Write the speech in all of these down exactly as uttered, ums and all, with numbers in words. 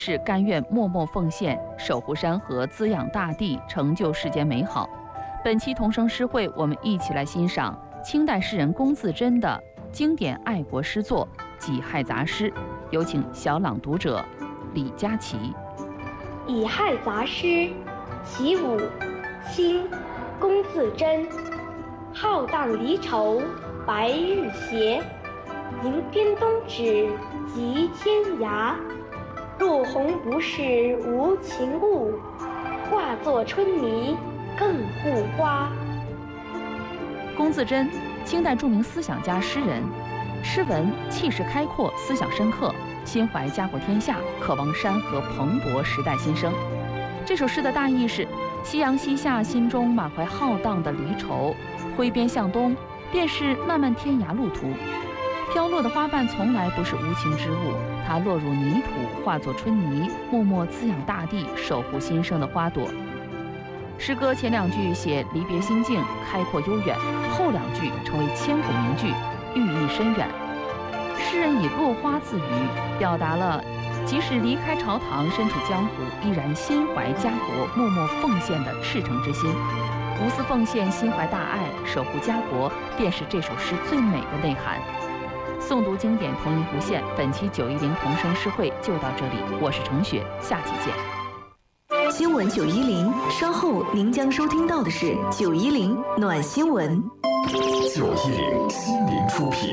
是甘愿默默奉献，守护山河，滋养大地，成就世间美好。本期同声诗会，我们一起来欣赏清代诗人龚自珍的经典爱国诗作《己亥杂诗》，有请小朗读者李佳琪。 《己亥杂诗》其五，清，龚自珍。浩荡离愁白日斜，迎边东指即天涯。落红不是无情物，化作春泥更护花。 龚自珍，清代著名思想家、诗人，诗文气势开阔，思想深刻，心怀家国天下，渴望山河蓬勃，时代新生。这首诗的大意是：夕阳西下，心中满怀浩荡的离愁，挥鞭向东，便是漫漫天涯路途。飘落的花瓣从来不是无情之物，它落入泥土，化作春泥，默默滋养大地，守护新生的花朵。诗歌前两句写离别心境，开阔悠远，后两句成为千古名句，寓意深远。诗人以落花自娱，表达了即使离开朝堂，身处江湖，依然心怀家国，默默奉献的赤诚之心。无私奉献，心怀大爱，守护家国，便是这首诗最美的内涵。诵读经典，同音无限。本期九一零同声诗会就到这里，我是程雪，下期见。 新闻九一零，稍后您将收听到的是九一零暖新闻。 九一零心灵出品。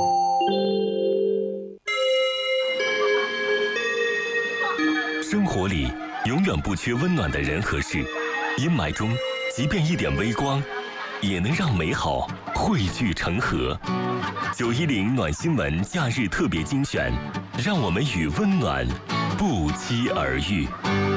生活里永远不缺温暖的人和事，阴霾中，即便一点微光，也能让美好汇聚成河。九一零暖新闻假日特别精选，让我们与温暖不期而遇。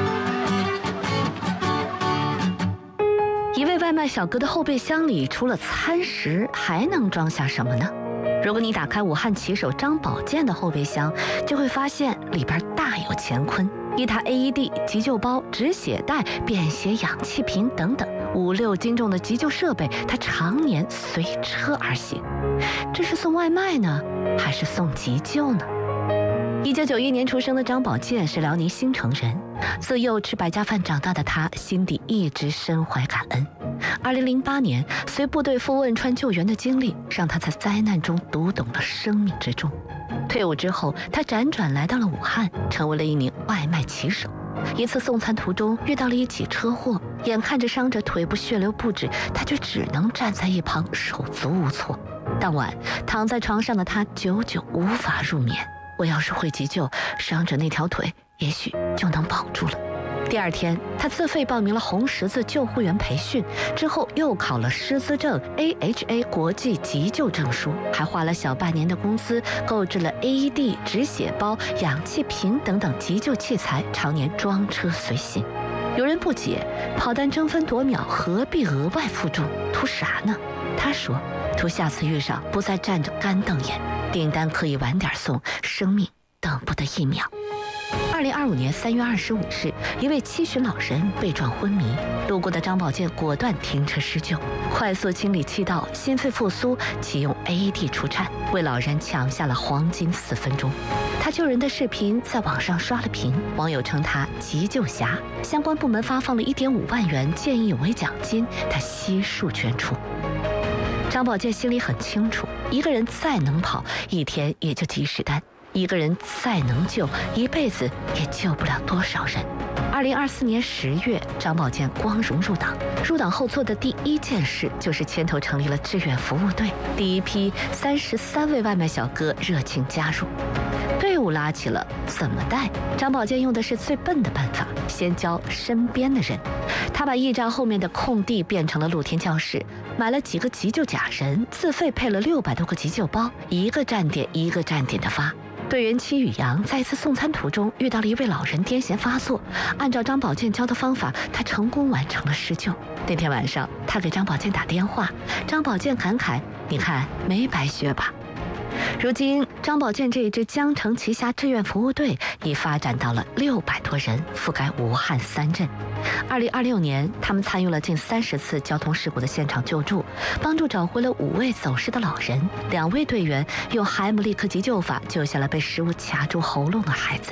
一位外卖小哥的后备箱里除了餐食还能装下什么呢？如果你打开武汉骑手张宝剑的后备箱，就会发现里边大有乾坤，一台 A E D 急救包、止血带、便携氧气瓶等等五六斤重的急救设备，他常年随车而行。这是送外卖呢，还是送急救呢？一九九一年出生的张宝剑是辽宁新城人，自幼吃百家饭长大的他，心底一直深怀感恩。二零零八年，随部队赴汶川救援的经历，让他在灾难中读懂了生命之重。退伍之后，他辗转来到了武汉，成为了一名外卖骑手。一次送餐途中遇到了一起车祸，眼看着伤者腿部血流不止，他却只能站在一旁手足无措。当晚躺在床上的他久久无法入眠。我要是会急救，伤者那条腿也许就能保住了。第二天，他自费报名了红十字救护员培训，之后又考了师资证 A H A 国际急救证书，还花了小半年的工资购置了 A E D 止血包、氧气瓶等等急救器材，常年装车随行。有人不解，跑单争分夺秒，何必额外负重，图啥呢？他说，图下次遇上不再站着干瞪眼，订单可以晚点送，生命等不得一秒。二零二五年三月二十五日，一位七旬老人被撞昏迷，路过的张宝剑果断停车施救，快速清理气道，心肺复苏，启用 A E D 除颤，为老人抢下了黄金四分钟。他救人的视频在网上刷了屏，网友称他急救侠，相关部门发放了一点五万元见义勇为奖金，他悉数捐出。张宝剑心里很清楚，一个人再能跑，一天也就几十单；一个人再能救，一辈子也救不了多少人。二零二四年十月，张宝剑光荣入党。入党后做的第一件事就是牵头成立了志愿服务队，第一批三十三位外卖小哥热情加入。队伍拉起了，怎么带？张宝剑用的是最笨的办法，先教身边的人。他把驿站后面的空地变成了露天教室，买了几个急救假人，自费配了六百多个急救包，一个站点一个站点的发。队员戚宇阳在一次送餐途中遇到了一位老人癫痫发作，按照张宝剑教的方法，他成功完成了施救。那天晚上，他给张宝剑打电话，张宝剑感慨：“你看，没白学吧？”如今，张宝剑这一支江城旗下志愿服务队已发展到了六百多人，覆盖武汉三镇。二零二六年，他们参与了近三十次交通事故的现场救助，帮助找回了五位走失的老人。两位队员用海姆立克急救法救下了被食物卡住喉咙的孩子。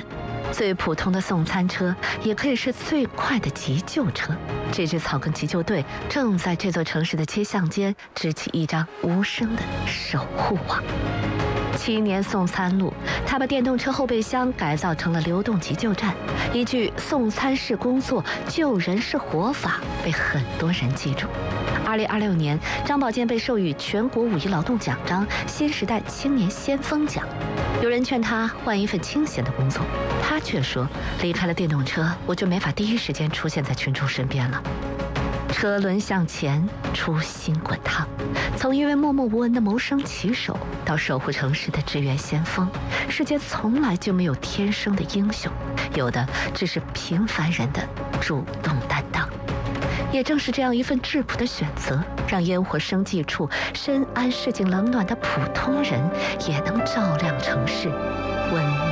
最普通的送餐车，也可以是最快的急救车。这支草根急救队正在这座城市的街巷间织起一张无声的守护网。七年送餐路，他把电动车后备箱改造成了流动急救站。一句送餐是工作，救人是活法，被很多人记住。二零二六年，张宝健被授予全国五一劳动奖章、新时代青年先锋奖。有人劝他换一份清闲的工作，他却说：“离开了电动车，我就没法第一时间出现在群众身边了。”车轮向前，初心滚烫。从一位默默无闻的谋生骑手，到守护城市的支援先锋，世界从来就没有天生的英雄，有的只是平凡人的主动担当。也正是这样一份质朴的选择，让烟火生计处深谙市井冷暖的普通人，也能照亮城市温